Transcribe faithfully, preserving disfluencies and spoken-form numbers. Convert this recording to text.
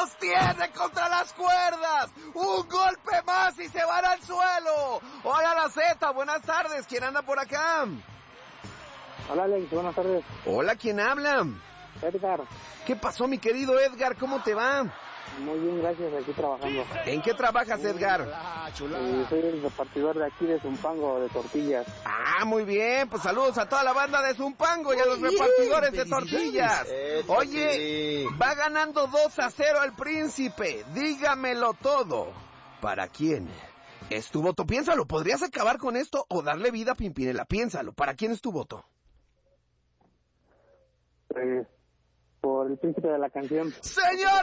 sostiene contra las cuerdas. Un golpe más y se van al suelo. Hola, la Z, buenas tardes. ¿Quién anda por acá? Hola, Alex, buenas tardes. Hola, ¿quién habla? Edgar. ¿Qué pasó, mi querido Edgar? ¿Cómo te va? Muy bien, gracias, aquí trabajando. ¿En qué trabajas, Edgar? Eh, soy el repartidor de aquí de Zumpango, de tortillas. Ah, muy bien, pues saludos a toda la banda de Zumpango y a los repartidores de tortillas. Oye, va ganando dos a cero el Príncipe. Dígamelo todo. ¿Para quién es tu voto? Piénsalo, ¿podrías acabar con esto o darle vida a Pimpinela? Piénsalo, ¿para quién es tu voto? Pues, por el Príncipe de la canción. ¡Señor!